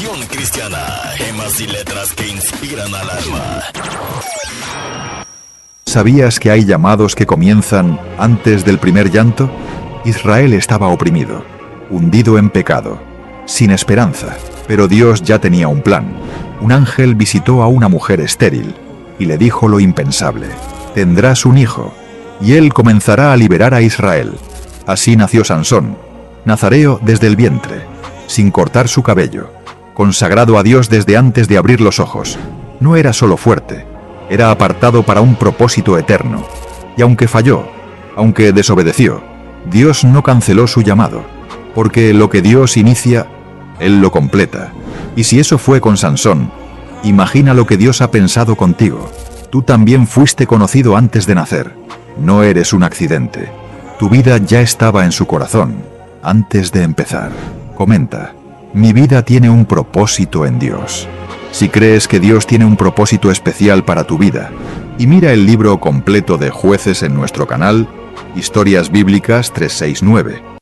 Formación cristiana, temas y letras que inspiran al alma. ¿Sabías que hay llamados que comienzan antes del primer llanto? Israel estaba oprimido, hundido en pecado, sin esperanza, pero Dios ya tenía un plan. Un ángel visitó a una mujer estéril y le dijo lo impensable: tendrás un hijo, y él comenzará a liberar a Israel. Así nació Sansón, nazareo desde el vientre, sin cortar su cabello, consagrado a Dios desde antes de abrir los ojos. No era solo fuerte, era apartado para un propósito eterno. Y aunque falló, aunque desobedeció, Dios no canceló su llamado, porque lo que Dios inicia, Él lo completa. Y si eso fue con Sansón, imagina lo que Dios ha pensado contigo. Tú también fuiste conocido antes de nacer. No eres un accidente. Tu vida ya estaba en su corazón, antes de empezar. Comenta: mi vida tiene un propósito en Dios. Si crees que Dios tiene un propósito especial para tu vida, y mira el libro completo de Jueces en nuestro canal, Historias Bíblicas 369.